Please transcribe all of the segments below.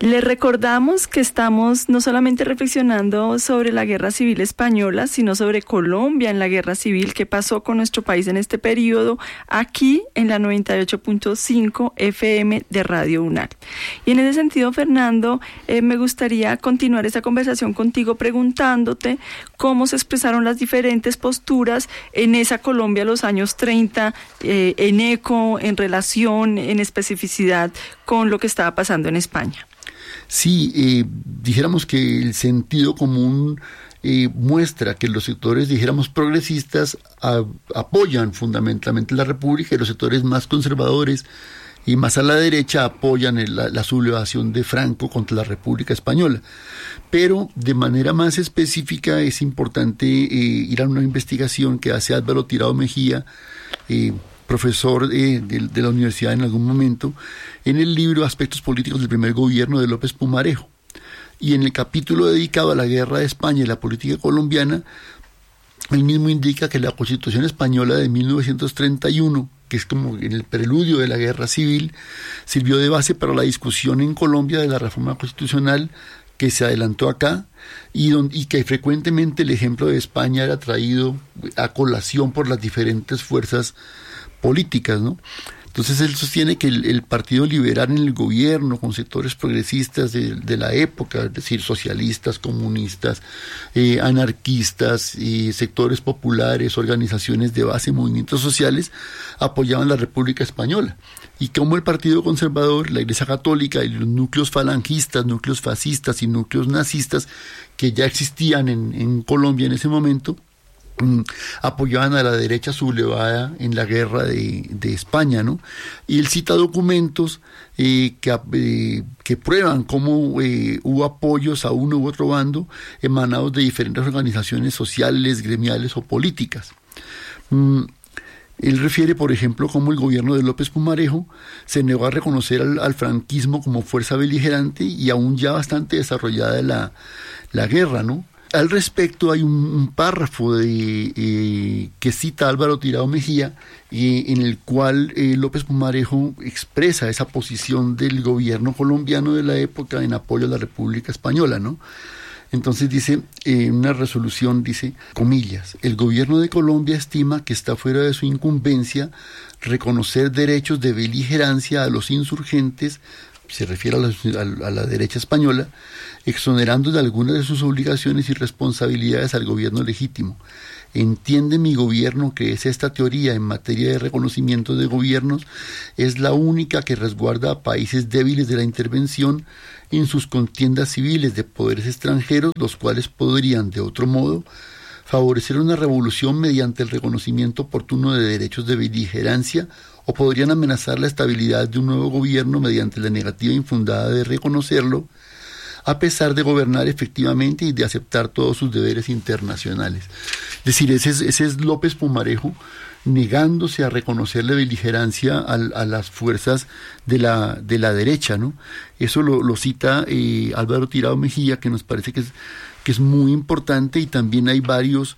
Les recordamos que estamos no solamente reflexionando sobre la Guerra Civil Española, sino sobre Colombia en la Guerra Civil, qué pasó con nuestro país en este periodo, aquí en la 98.5 FM de Radio UNAL. Y en ese sentido, Fernando, me gustaría continuar esta conversación contigo preguntándote cómo se expresaron las diferentes posturas en esa Colombia de los años 30, en eco, en relación, en especificidad con lo que estaba pasando en España. Sí, dijéramos que el sentido común muestra que los sectores, dijéramos, progresistas apoyan fundamentalmente la República, y los sectores más conservadores y más a la derecha apoyan la sublevación de Franco contra la República Española. Pero de manera más específica es importante ir a una investigación que hace Álvaro Tirado Mejía, profesor de la universidad en algún momento, en el libro Aspectos Políticos del Primer Gobierno de López Pumarejo. Y en el capítulo dedicado a la Guerra de España y la política colombiana, él mismo indica que la Constitución Española de 1931, que es como en el preludio de la Guerra Civil, sirvió de base para la discusión en Colombia de la reforma constitucional que se adelantó acá, y que frecuentemente el ejemplo de España era traído a colación por las diferentes fuerzas políticas, ¿no? Entonces él sostiene que el Partido Liberal en el gobierno, con sectores progresistas de la época, es decir, socialistas, comunistas, anarquistas, sectores populares, organizaciones de base, movimientos sociales, apoyaban la República Española. Y como el Partido Conservador, la Iglesia Católica y los núcleos falangistas, núcleos fascistas y núcleos nazistas que ya existían en Colombia en ese momento, apoyaban a la derecha sublevada en la guerra de España, ¿no? Y él cita documentos que prueban cómo hubo apoyos a uno u otro bando emanados de diferentes organizaciones sociales, gremiales o políticas. Él refiere, por ejemplo, cómo el gobierno de López Pumarejo se negó a reconocer al franquismo como fuerza beligerante y aún ya bastante desarrollada la guerra, ¿no? Al respecto hay un párrafo que cita Álvaro Tirado Mejía, en el cual López Pumarejo expresa esa posición del gobierno colombiano de la época en apoyo a la República Española, ¿no? Entonces dice, en una resolución dice, comillas, el gobierno de Colombia estima que está fuera de su incumbencia derechos de beligerancia a los insurgentes, se refiere a la derecha española, exonerando de algunas de sus obligaciones y responsabilidades al gobierno legítimo. Entiende mi gobierno que esta teoría en materia de reconocimiento de gobiernos es la única que resguarda a países débiles de la intervención en sus contiendas civiles de poderes extranjeros, los cuales podrían, de otro modo, favorecer una revolución mediante el reconocimiento oportuno de derechos de beligerancia, o podrían amenazar la estabilidad de un nuevo gobierno mediante la negativa infundada de reconocerlo, a pesar de gobernar efectivamente y de aceptar todos sus deberes internacionales. Es decir, ese es López Pumarejo negándose a reconocer la beligerancia a las fuerzas de la derecha, ¿no? Eso lo cita Álvaro Tirado Mejía, que nos parece que es muy importante, y también hay varios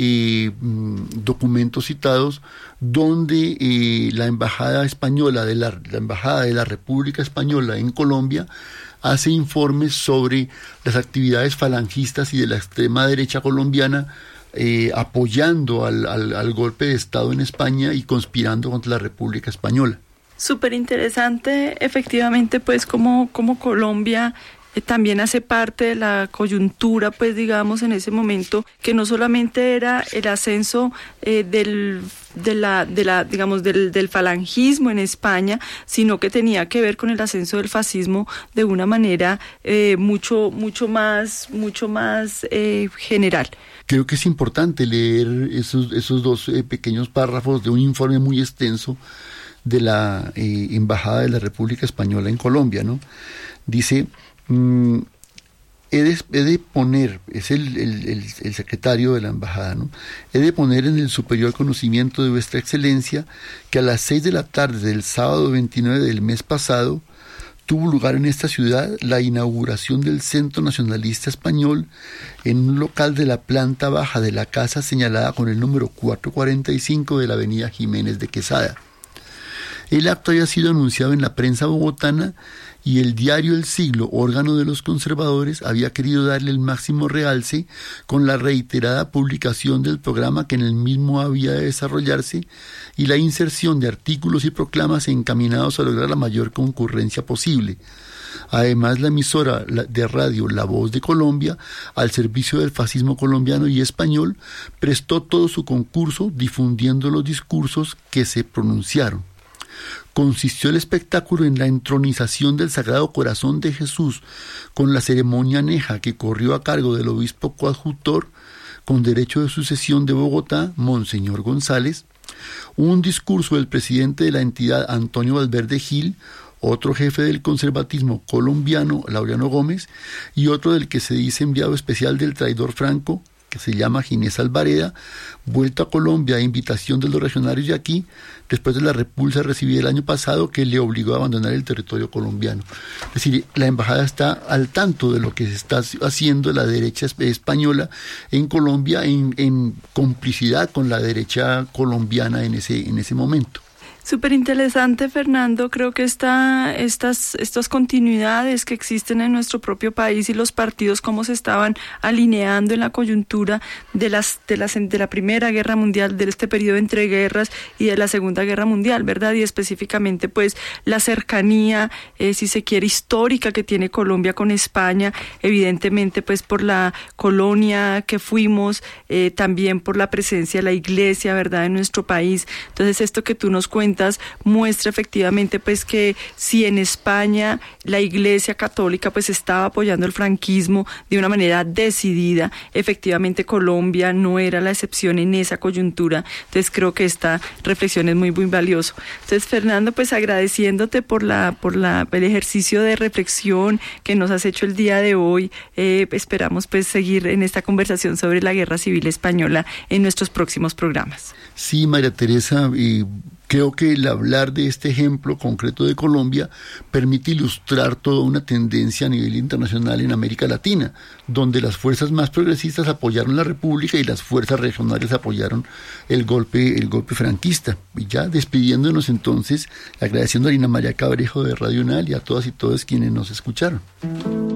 documentos citados donde la embajada española la embajada de la República Española en Colombia hace informes sobre las actividades falangistas y de la extrema derecha colombiana, apoyando al golpe de Estado en España y conspirando contra la República Española. Súper interesante, efectivamente, pues como Colombia también hace parte de la coyuntura, pues digamos, en ese momento, que no solamente era el ascenso del falangismo en España, sino que tenía que ver con el ascenso del fascismo de una manera mucho más general. Creo que es importante leer esos dos pequeños párrafos de un informe muy extenso de la Embajada de la República Española en Colombia, ¿no? Dice, he de poner, es el secretario de la embajada, ¿no? He de poner en el superior conocimiento de vuestra excelencia que a las 6 de la tarde del sábado 29 del mes pasado tuvo lugar en esta ciudad la inauguración del Centro Nacionalista Español en un local de la planta baja de la casa señalada con el número 445 de la avenida Jiménez de Quesada. El acto había sido anunciado en la prensa bogotana y el diario El Siglo, órgano de los conservadores, había querido darle el máximo realce con la reiterada publicación del programa que en el mismo había de desarrollarse y la inserción de artículos y proclamas encaminados a lograr la mayor concurrencia posible. Además, la emisora de radio La Voz de Colombia, al servicio del fascismo colombiano y español, prestó todo su concurso difundiendo los discursos que se pronunciaron. Consistió el espectáculo en la entronización del Sagrado Corazón de Jesús con la ceremonia aneja que corrió a cargo del obispo coadjutor con derecho de sucesión de Bogotá, Monseñor González, un discurso del presidente de la entidad, Antonio Valverde Gil, otro jefe del conservatismo colombiano, Laureano Gómez, y otro del que se dice enviado especial del traidor Franco, que se llama Ginés Alvareda, vuelto a Colombia a invitación de los regionarios de aquí, después de la repulsa recibida el año pasado que le obligó a abandonar el territorio colombiano. Es decir, la embajada está al tanto de lo que se está haciendo la derecha española en Colombia en complicidad con la derecha colombiana en ese momento. Súper interesante, Fernando. Creo que estas continuidades que existen en nuestro propio país y los partidos cómo se estaban alineando en la coyuntura de la Primera Guerra Mundial, de este periodo entre guerras y de la Segunda Guerra Mundial, ¿verdad? Y específicamente pues la cercanía, si se quiere, histórica que tiene Colombia con España, evidentemente pues por la colonia que fuimos, también por la presencia de la Iglesia, ¿verdad?, en nuestro país. Entonces esto que tú nos cuentas muestra efectivamente pues que si en España la Iglesia Católica pues estaba apoyando el franquismo de una manera decidida, efectivamente Colombia no era la excepción en esa coyuntura. Entonces creo que esta reflexión es muy muy valioso. Entonces, Fernando, pues agradeciéndote por el ejercicio de reflexión que nos has hecho el día de hoy, esperamos pues seguir en esta conversación sobre la Guerra Civil Española en nuestros próximos programas. Sí, María Teresa, creo que el hablar de este ejemplo concreto de Colombia permite ilustrar toda una tendencia a nivel internacional en América Latina, donde las fuerzas más progresistas apoyaron la República y las fuerzas regionales apoyaron el golpe franquista. Y ya despidiéndonos entonces, agradeciendo a Lina María Cabrejo de Radio UNAL y a todas y todos quienes nos escucharon.